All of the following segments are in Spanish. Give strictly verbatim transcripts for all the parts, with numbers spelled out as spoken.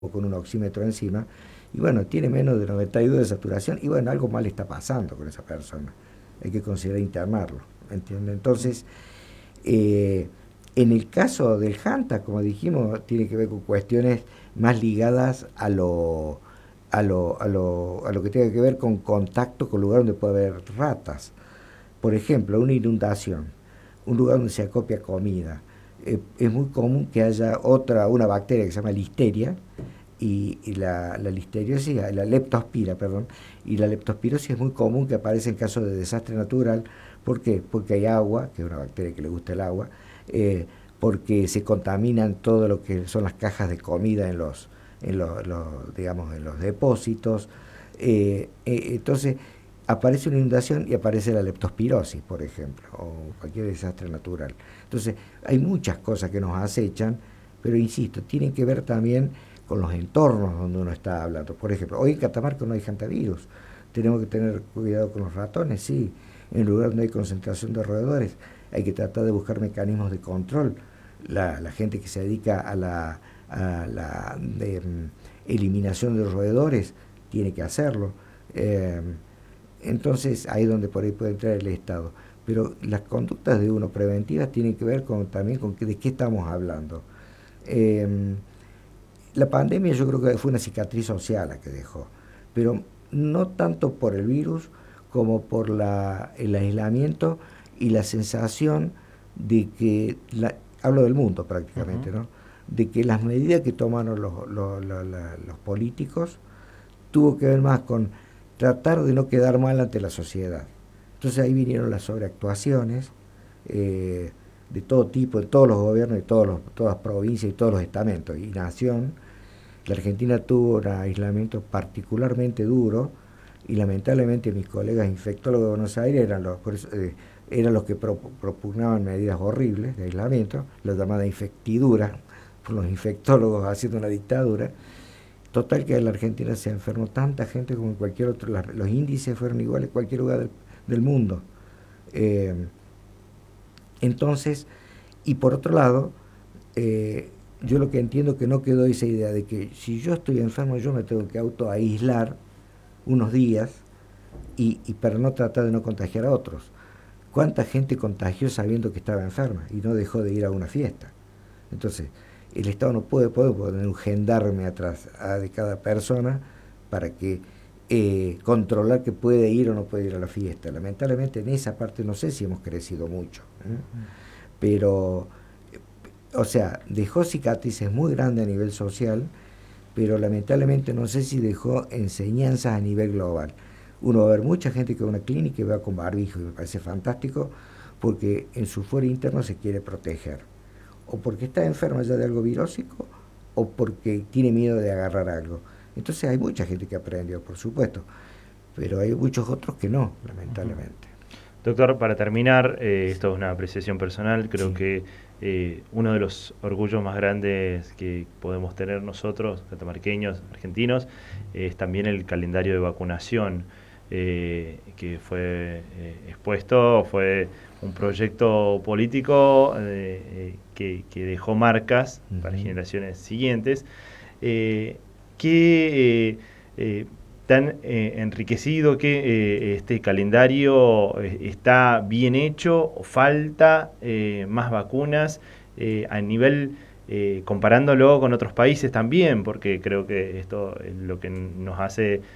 con un oxímetro encima, y bueno, tiene menos de noventa y dos de saturación, y bueno, algo mal está pasando con esa persona. Hay que considerar internarlo, ¿entiende? Entonces, eh, en el caso del Hanta, como dijimos, tiene que ver con cuestiones más ligadas a lo, a lo, a lo, a lo que tenga que ver con contacto con lugares donde puede haber ratas. Por ejemplo, una inundación, un lugar donde se acopia comida. Eh, es muy común que haya otra, una bacteria que se llama listeria, y, y la, la listeriosis, la leptospira, perdón, y la leptospirosis es muy común que aparece en casos de desastre natural. ¿Por qué? Porque hay agua, que es una bacteria que le gusta el agua, eh, porque se contaminan todo lo que son las cajas de comida en los, en los, los digamos, en los depósitos. Eh, eh, entonces, aparece una inundación y aparece la leptospirosis, por ejemplo, o cualquier desastre natural. Entonces, hay muchas cosas que nos acechan, pero insisto, tienen que ver también con los entornos donde uno está hablando. Por ejemplo, hoy en Catamarca no hay hantavirus. Tenemos que tener cuidado con los ratones, sí. En lugar donde hay concentración de roedores, hay que tratar de buscar mecanismos de control. La, la gente que se dedica a la, a la de, um, eliminación de roedores tiene que hacerlo. Eh, entonces, ahí es donde por ahí puede entrar el Estado. Pero las conductas de uno preventivas tienen que ver con, también con que, de qué estamos hablando. Eh, la pandemia yo creo que fue una cicatriz social la que dejó, pero no tanto por el virus como por la, el aislamiento y la sensación de que, la, hablo del mundo prácticamente, Uh-huh. ¿no? De que las medidas que tomaron los, los, los, los políticos tuvo que ver más con tratar de no quedar mal ante la sociedad. Entonces ahí vinieron las sobreactuaciones, eh, de todo tipo, de todos los gobiernos, de todos los, todas las provincias y todos los estamentos y nación. La Argentina tuvo un aislamiento particularmente duro, y lamentablemente mis colegas infectólogos de Buenos Aires eran los, por eso, eh, eran los que pro, propugnaban medidas horribles de aislamiento, la llamada infectidura, por los infectólogos haciendo una dictadura. Total que en la Argentina se enfermó tanta gente como en cualquier otro, los índices fueron iguales en cualquier lugar del, del mundo. Eh, entonces, y por otro lado, eh, yo lo que entiendo que no quedó esa idea de que si yo estoy enfermo yo me tengo que autoaislar unos días, y, y para no tratar de no contagiar a otros. ¿Cuánta gente contagió sabiendo que estaba enferma y no dejó de ir a una fiesta? Entonces, el Estado no puede, puede poner un gendarme atrás a de cada persona para que eh, controlar que puede ir o no puede ir a la fiesta. Lamentablemente en esa parte no sé si hemos crecido mucho, ¿eh? Pero, o sea, dejó cicatrices muy grandes a nivel social, pero lamentablemente no sé si dejó enseñanzas a nivel global. Uno va a ver mucha gente que va a una clínica y va con barbijo, y me parece fantástico, porque en su fuero interno se quiere proteger, o porque está enferma ya de algo virósico, o porque tiene miedo de agarrar algo. Entonces hay mucha gente que aprendió, por supuesto, pero hay muchos otros que no, Uh-huh. lamentablemente. Doctor, para terminar, eh, esto es una apreciación personal, creo Sí. que eh, uno de los orgullos más grandes que podemos tener nosotros, catamarqueños, argentinos, es también el calendario de vacunación eh, que fue eh, expuesto, fue un proyecto político eh, eh, que, que dejó marcas para Uh-huh. generaciones siguientes, eh, que eh, eh, tan eh, enriquecido que eh, este calendario eh, está bien hecho, o falta eh, más vacunas eh, a nivel, eh, comparándolo con otros países también, porque creo que esto es lo que nos hace eh,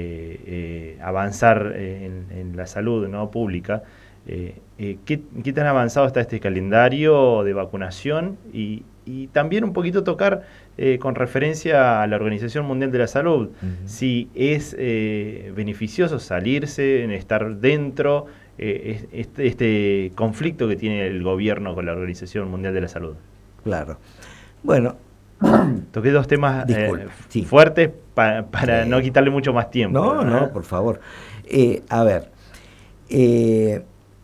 eh, avanzar en, en la salud, ¿no?, pública. Eh, eh, ¿qué, ¿Qué tan avanzado está este calendario de vacunación? Y, y también un poquito tocar eh, con referencia a la Organización Mundial de la Salud, Uh-huh. si es eh, beneficioso salirse, en estar dentro, eh, este, este conflicto que tiene el gobierno con la Organización Mundial de la Salud. Claro. Bueno, Toqué dos temas eh, disculpe, sí, fuertes pa, para no sí. quitarle mucho más tiempo, No, ¿no? no, por favor. Eh, a ver, eh,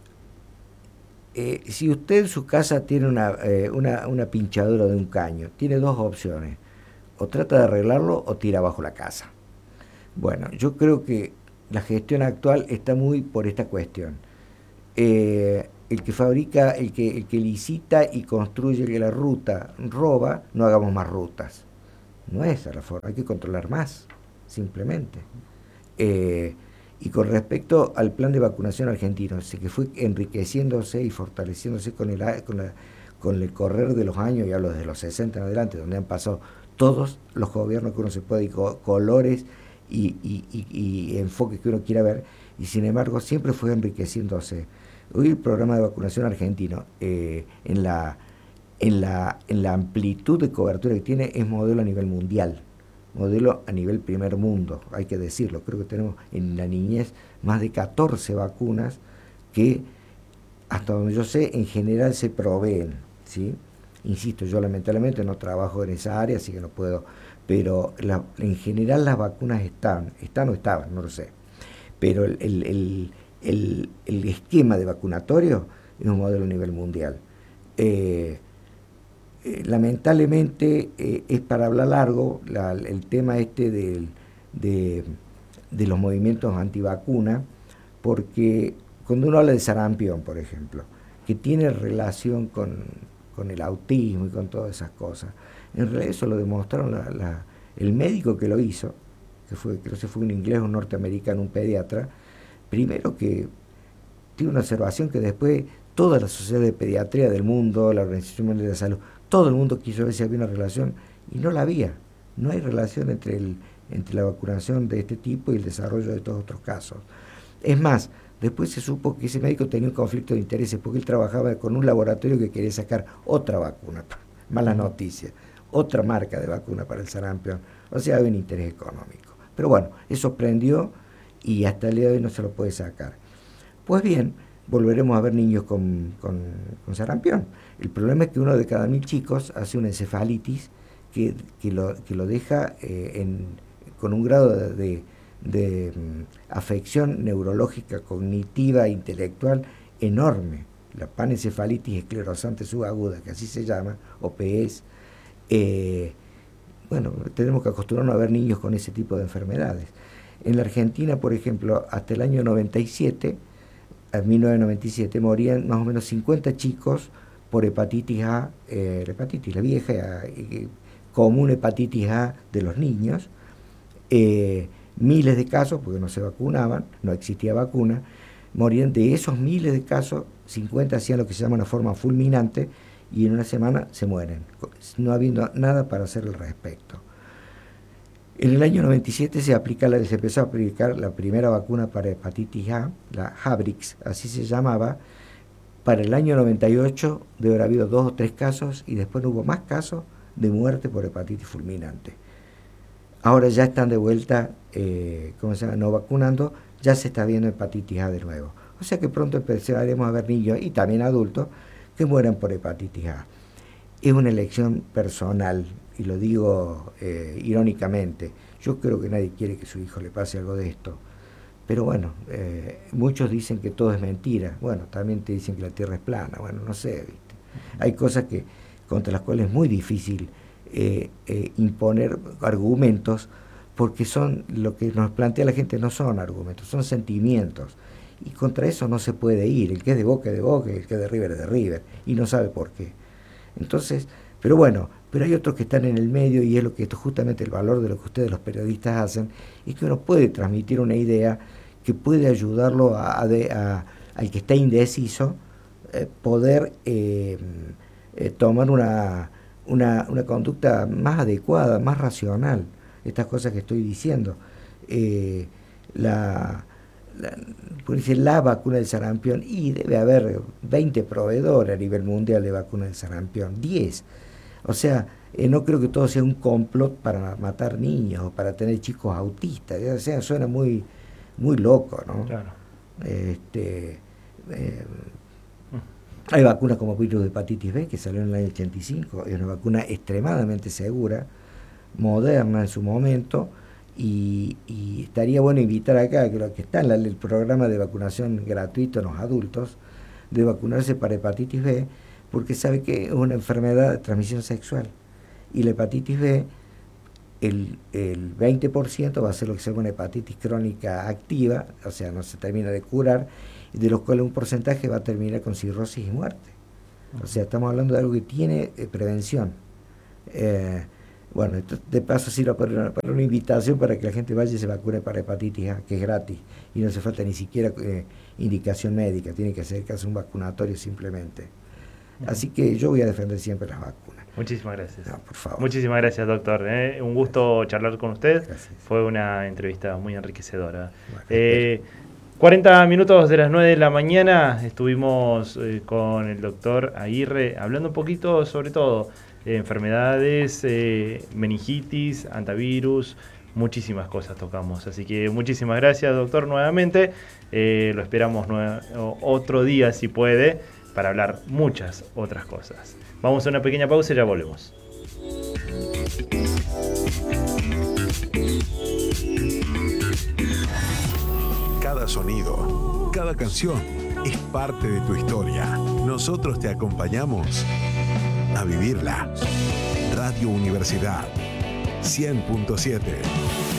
eh, si usted en su casa tiene una, eh, una, una pinchadura de un caño, tiene dos opciones. O trata de arreglarlo o tira abajo la casa. Bueno, yo creo que la gestión actual está muy por esta cuestión. Eh, el que fabrica, el que, el que licita y construye la ruta roba, no hagamos más rutas. No es esa la forma, hay que controlar más, simplemente. Eh, y con respecto al plan de vacunación argentino, así que fue enriqueciéndose y fortaleciéndose con el, con, la, con el correr de los años, ya los de los sesenta en adelante, donde han pasado todos los gobiernos que uno se puede, colores y, y, y, y enfoques que uno quiera ver, y sin embargo siempre fue enriqueciéndose. Hoy el programa de vacunación argentino, eh, en, la, en, la, en la amplitud de cobertura que tiene, es modelo a nivel mundial, modelo a nivel primer mundo, hay que decirlo. Creo que tenemos en la niñez más de catorce vacunas que, hasta donde yo sé, en general se proveen, ¿sí? Insisto, yo lamentablemente no trabajo en esa área, así que no puedo, pero la, en general las vacunas están, están o estaban, no lo sé, pero el, el, el, el, el esquema de vacunatorio es un modelo a nivel mundial. Eh, eh, lamentablemente eh, es para hablar largo la, el tema este de, de, de los movimientos antivacuna, porque cuando uno habla de sarampión, por ejemplo, que tiene relación con, con el autismo y con todas esas cosas, en realidad eso lo demostraron la, la, el médico que lo hizo, que fue, creo que fue un inglés, un norteamericano, un pediatra, primero que tiene una observación que después toda la sociedad de pediatría del mundo, la Organización Mundial de la Salud, todo el mundo quiso ver si había una relación y no la había. No hay relación entre, el, entre la vacunación de este tipo y el desarrollo de todos otros casos. Es más, después se supo que ese médico tenía un conflicto de intereses porque él trabajaba con un laboratorio que quería sacar otra vacuna, mala noticia, otra marca de vacuna para el sarampión. O sea, había un interés económico. Pero bueno, eso prendió y hasta el día de hoy no se lo puede sacar. Pues bien, volveremos a ver niños con, con, con sarampión. El problema es que uno de cada mil chicos hace una encefalitis que, que, lo, que lo deja eh, en, con un grado de, de, de um, afección neurológica, cognitiva, intelectual enorme. La panencefalitis esclerosante subaguda, que así se llama, o P E S. Eh, bueno, tenemos que acostumbrarnos a ver niños con ese tipo de enfermedades. En la Argentina, por ejemplo, hasta el año noventa y siete, en mil novecientos noventa y siete, morían más o menos cincuenta chicos por hepatitis A, eh, la hepatitis, la vieja, eh, común hepatitis A de los niños, eh, miles de casos, porque no se vacunaban, no existía vacuna, morían de esos miles de casos, cincuenta hacían lo que se llama una forma fulminante y en una semana se mueren, no habiendo nada para hacer al respecto. En el año noventa y siete se, aplica la, se empezó a aplicar la primera vacuna para hepatitis A, la Habrix, así se llamaba. Para el año noventa y ocho debe haber habido dos o tres casos y después no hubo más casos de muerte por hepatitis fulminante. Ahora ya están de vuelta, eh, ¿cómo se llama?, no vacunando, ya se está viendo hepatitis A de nuevo. O sea que pronto empezaremos a ver niños y también adultos que mueran por hepatitis A. Es una elección personal, y lo digo eh, irónicamente. Yo creo que nadie quiere que su hijo le pase algo de esto. Pero bueno, eh, muchos dicen que todo es mentira. Bueno, también te dicen que la Tierra es plana. Bueno, no sé, ¿viste? Hay cosas que, contra las cuales es muy difícil eh, eh, imponer argumentos, porque son, lo que nos plantea la gente no son argumentos, son sentimientos. Y contra eso no se puede ir. El que es de Boca es de Boca, y el que es de River es de River. Y no sabe por qué. Entonces, pero bueno, pero hay otros que están en el medio y es lo que esto, justamente el valor de lo que ustedes los periodistas hacen, es que uno puede transmitir una idea que puede ayudarlo a, a, a al que está indeciso, eh, poder eh, eh, tomar una, una, una conducta más adecuada, más racional, estas cosas que estoy diciendo. Eh, la, la, por decir, la vacuna del sarampión, y debe haber veinte proveedores a nivel mundial de vacunas del sarampión, diez. O sea, eh, no creo que todo sea un complot para matar niños o para tener chicos autistas. O sea, suena muy, muy loco, ¿no? Claro. Este, eh, hay vacunas como virus de hepatitis B que salió en el año ochenta y cinco, es una vacuna extremadamente segura, moderna en su momento, y, y estaría bueno invitar acá que los que están en el programa de vacunación gratuito en los adultos, de vacunarse para hepatitis B, porque sabe que es una enfermedad de transmisión sexual. Y la hepatitis B, el, el veinte por ciento va a ser lo que se llama una hepatitis crónica activa, o sea, no se termina de curar, y de los cuales un porcentaje va a terminar con cirrosis y muerte. O sea, estamos hablando de algo que tiene eh, prevención. Eh, Bueno, esto de paso sirve para una, para una invitación para que la gente vaya y se vacune para hepatitis A, que es gratis, y no hace falta ni siquiera eh, indicación médica, tiene que acercarse a un vacunatorio simplemente. Así que yo voy a defender siempre las vacunas. Muchísimas gracias. No, por favor. Muchísimas gracias, doctor. ¿eh? Un gusto charlar con usted. Gracias. Fue una entrevista muy enriquecedora. Bueno, eh, cuarenta minutos de las nueve de la mañana estuvimos eh, con el doctor Aguirre hablando un poquito sobre todo eh, enfermedades, eh, meningitis, antivirus, muchísimas cosas tocamos. Así que muchísimas gracias, doctor, nuevamente. Eh, lo esperamos nueva, otro día si puede, para hablar muchas otras cosas. Vamos a una pequeña pausa y ya volvemos. Cada sonido, cada canción es parte de tu historia. Nosotros te acompañamos a vivirla. Radio Universidad cien punto siete.